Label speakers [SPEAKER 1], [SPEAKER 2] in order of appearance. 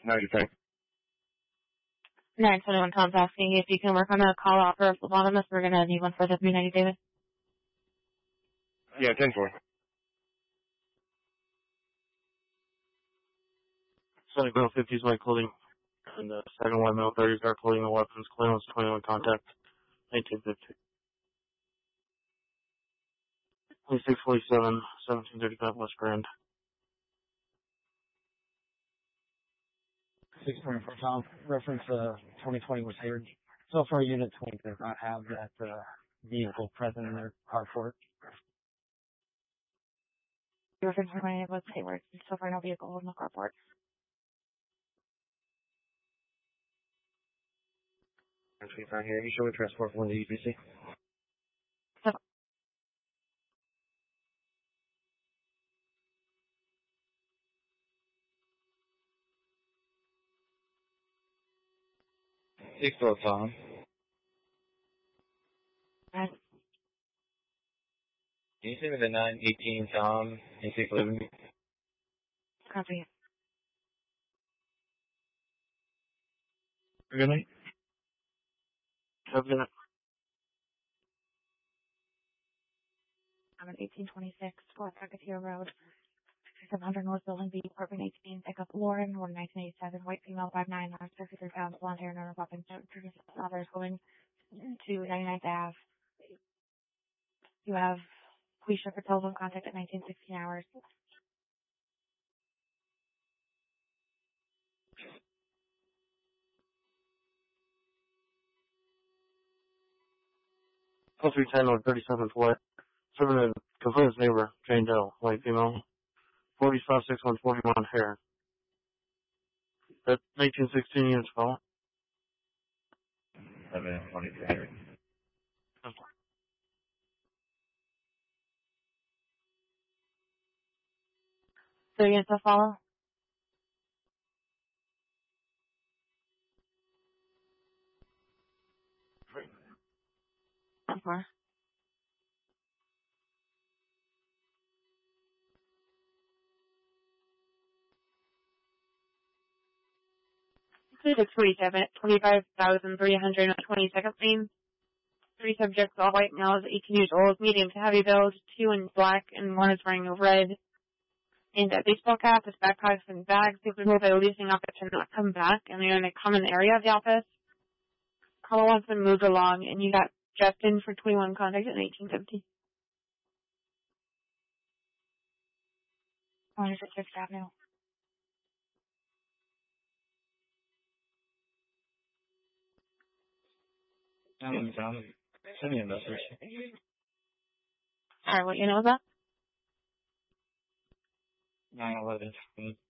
[SPEAKER 1] your thing.
[SPEAKER 2] 921 Tom's asking if you can work on a call out for phlebotomist. We're going to need one for the 390 David.
[SPEAKER 1] Yeah, 10-4.
[SPEAKER 3] Sunnyvale 50s white clothing. And the second white male 30s dark clothing and weapons. Clearance 21 contact. 1950. 2647, 1735 West Grand.
[SPEAKER 4] 624 Tom, reference 2020 was Hayward. So far, Unit 20 does not have that vehicle present in their carport.
[SPEAKER 2] Reference 2020 was Hayward. So far, no vehicle in the carport.
[SPEAKER 1] Actually, fine here. You show me transport from the EPC.
[SPEAKER 2] So,
[SPEAKER 1] Tom.
[SPEAKER 2] right.
[SPEAKER 1] Can you send me the 918 Tom? And take living?
[SPEAKER 2] Copy.
[SPEAKER 3] Good night. Have a good night.
[SPEAKER 2] I'm at 1826 North Racketeer Road. 700 North Building B, apartment 18, pick up Lauren, born 1987, white female, 5'9", 63 pounds, blonde hair, no weapons, others going to 99th Ave. You have Quisha for telephone contact at 1916 hours.
[SPEAKER 3] Plus 310 on 37th White. Serving a complainant's neighbor, Jane Doe, white female. 45 6 on 41 hair. At 1916 units call.
[SPEAKER 1] 723.
[SPEAKER 2] So you to follow? Okay. Six 47 at 25,322nd lane. 3 subjects, all white males, 18 years old, medium to heavy build, 2 in black, and 1 is wearing a red and a baseball cap with backpacks and bags. People know they're leaving office and not come back, and they're in a common area of the office. Call once been moved along, and you got Justin for 21 contact at 1850. 106th Avenue.
[SPEAKER 1] Tom, send me a message.
[SPEAKER 2] Alright, what you know about?
[SPEAKER 1] 911.